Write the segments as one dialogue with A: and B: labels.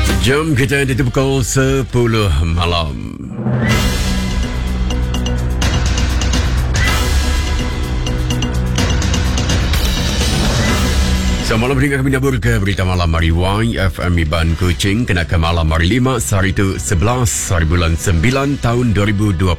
A: Jom kita di pukul 10 malam. Semalam hingga kami nabur ke berita malam hari YFM Iban Kuching kena ke malam hari 5 hari itu 11 hari bulan 9 tahun 2026.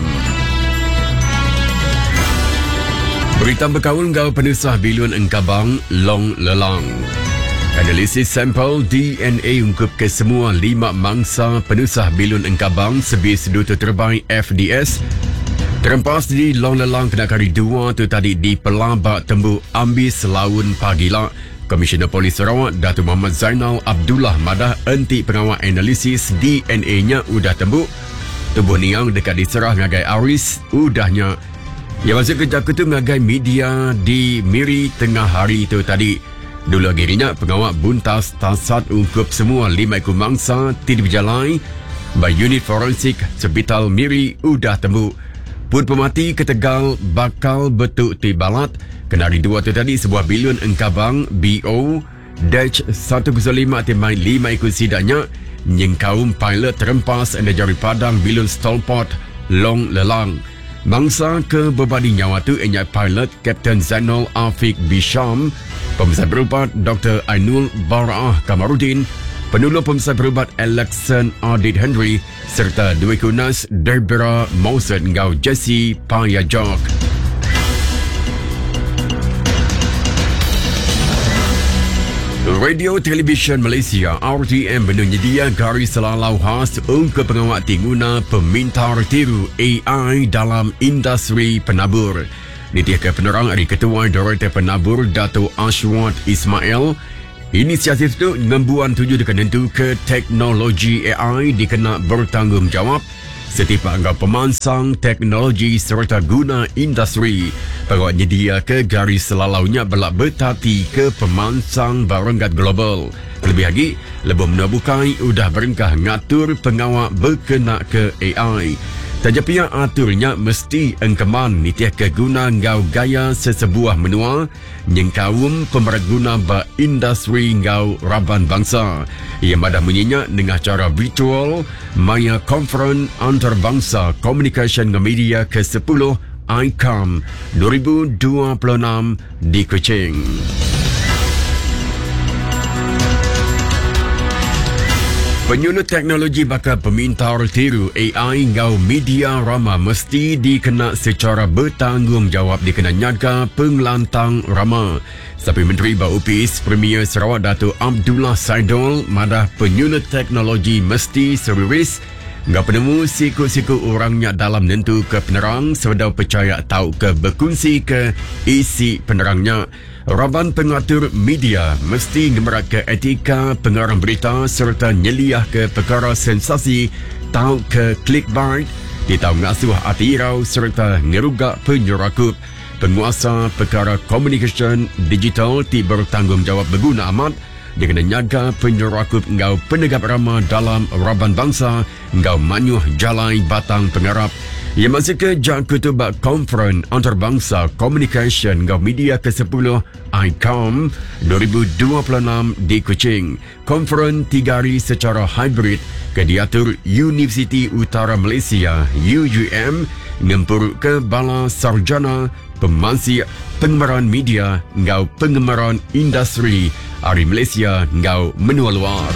A: Berita berkawan gau penusah bilion Engkabang Long Lelang. Analisis sampel DNA ungkup ke semua 5 mangsa penusah bilion Engkabang sebis duta terbaik FDS terempas di Long Lelang kena kari 2 tu tadi di Pelabak Tembu Ambis Laun Pagila. Komisioner Polis Sarawak Datuk Muhammad Zainal Abdullah madah enti pengawal analisis DNA-nya udah tembuk. Tubuh niang dekat diserah ngagai Aris udahnya. Yang masuk kerja tu ngagai media di Miri tengah hari itu tadi. Dulu agirinya pengawal buntas tasat ungkup semua 5 ekor mangsa tidak berjalan. By unit forensik Hospital Miri udah tembuk. Pun pemati ke Tegal bakal betuk tibalat. Kenari 2 tu tadi sebuah bilion Engkabang BO-105 timai 5 ekor sidaknya. Nyengkaum pilot terempas anda jari padang bilion Stolpot Long Lelang. Mangsa ke berbadi nyawa tu enyak pilot Kapten Zainal Afiq Bisham, pemesan berubat Dr. Ainul Bara'ah Kamarudin, penolong pemesan berubat Alexan Adit Henry serta 2 kunas Deborah Mauset ngau Jesse Payajok. Radio Television Malaysia RTM menyedia garis selalau khas untuk pengawal tingguna pemintar tiru AI dalam industri penabur. Nitiah penerang dari Ketua Director Penabur Dato' Ashwat Ismail. Inisiatif itu membuat tuju dengan tentu ke teknologi AI dikena bertanggungjawab setiap anggap pemansang teknologi serta guna industri. Pegawai nyedia ke garis selalaunya belak bertati ke pemansang barangkat global. Lebih lagi, lebih menabukai udah berengkah ngatur pengawal berkena ke AI. Tajap pihak aturnya mesti engkeman nitiah keguna ngau gaya sesebuah menua nyengkawum pemerguna ba industri ngau raban bangsa. Ia madah menyenyak dengan cara virtual maya conference antarabangsa communication dengan media ke-10 ICOM 2026 di Kuching. Penyunut teknologi bakal pemintar tiru AI ngau media rama mesti dikena secara bertanggungjawab dikena nyaga pengelantang rama. Sapi Menteri Baupis Premier Sarawak Datuk Abdullah Saidol madah penyunut teknologi mesti serius ngau penemu siku-siku orangnya dalam nentu ke penerang sedang percaya tahu ke berkongsi ke isi penerangnya. Raban pengatur media mesti ngemerat ke etika pengarang berita serta nyeliah ke perkara sensasi tahu ke clickbait ditau ngasuh hati irau serta ngerugak penyerakup. Penguasa perkara communication digital ti bertanggungjawab berguna amat dia kena nyaga penyerakup ngau penegak rama dalam raban bangsa ngau manyuh jalai batang pengarap. Ia masih ke Jakutubak Conference Antarabangsa Communication ngau media ke-10 ICOM 2026 di Kuching. Conference 3 hari secara hybrid ke diatur Universiti Utara Malaysia UUM ngempur ke Bala Sarjana Pemansi Pengemaran Media ngau Pengemaran Industri Ari Malaysia ngau menua luar.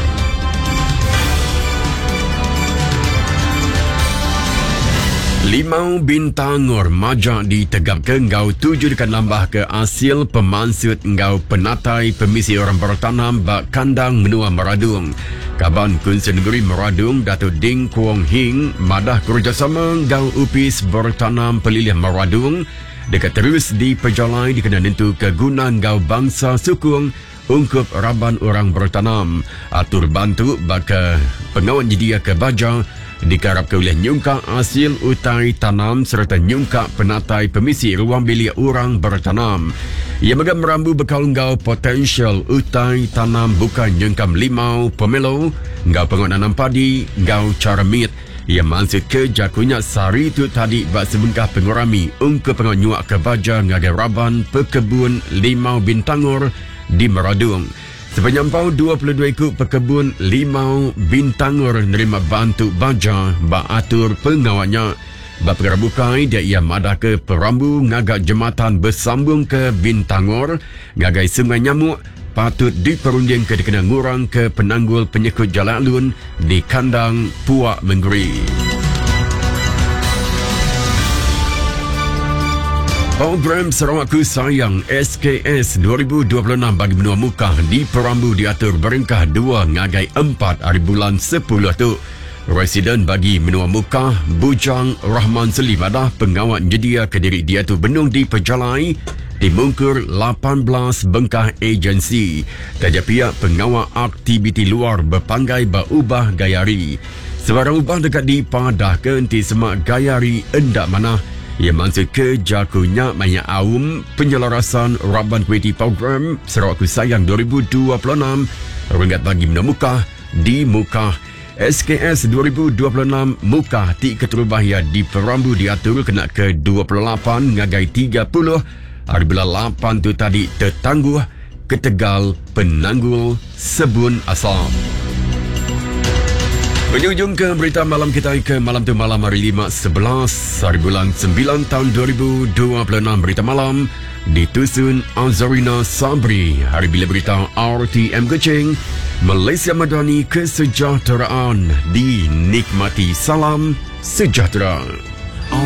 A: Limau Bintangor majak ditegakkan ngau tuju dekat lambah ke hasil pemansut ngau penatai pemisi orang bertanam bak kandang menua Meradung. Kaban Kunsen Negeri Meradung Datuk Ding Kuong Hing madah kerjasama ngau upis bertanam pelilih Meradung dekat terus di pejalai dikena nentu kegunaan ngau bangsa sukung ungkup raban orang bertanam. Atur bantu baka pengawal nyedia ke baja dikarap ke oleh nyungkak hasil utai tanam serta nyungkak penatai pemisi ruang bilik orang bertanam. Ia megam merambu bekal ngau potensial utai tanam bukan nyungkam limau pomelo, ngau pengananam padi, ngau caramit. Ia maksud ke jakunya sari tu tadi bak sebengkah pengurami ungkup penganyuak ke baja ngagai raban pekebun Limau Bintangor di Meradung. Sepenyampau 22 ekor pekebun limau Bintangor nerima bantu baja baatur pengawalnya. Bapera bukai dia ia madah ke Perambu ngagak jematan bersambung ke Bintangor ngagai sungai nyamuk patut diperunding ke dikena ngurang ke penanggul penyekut jalan alun di kandang Puak Menggeri. Program Sarawak Ku Sayang SKS 2026 bagi benua muka di Perambu diatur berengkah 2 ngagai 4 hari bulan 10 tu. Residen bagi menua muka Bujang Rahman Selim ada pengawal jedia Kediri dia tu benung di Pejalai dimungkur 18 bengkah agensi. Tajak pihak pengawal aktiviti luar berpanggai berubah gayari. Sebarang ubah dekat di padah ke enti semak gayari endak mana. Ia maksud ke jakunya banyak awam penyelarasan Raban Kuiti Program Sarawak Ku Sayang 2026 ringgat bagi menua muka di muka. SKS 2026 muka ti keterubahia di Perambu diatur kena ke 28 ngagai 30 hari bulan 8 tu tadi tertangguh ke Tegal Penanggul Sebun Asam. Penghujung ke berita malam kita ke malam tu malam hari 5/11 hari bulan 9 tahun 2026 berita malam ditusun Azarina Sabri. Hari bila berita RTM Kuching Malaysia Madani kesejahteraan dinikmati. Salam sejahtera.